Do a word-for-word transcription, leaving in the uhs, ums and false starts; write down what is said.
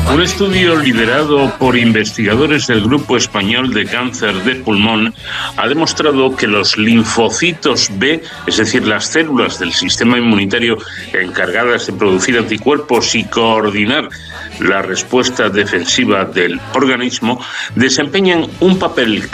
Un estudio liderado por investigadores del Grupo Español de Cáncer de Pulmón ha demostrado que los linfocitos B, es decir, las células del sistema inmunitario encargadas de producir anticuerpos y coordinar la respuesta defensiva del organismo, desempeñan un papel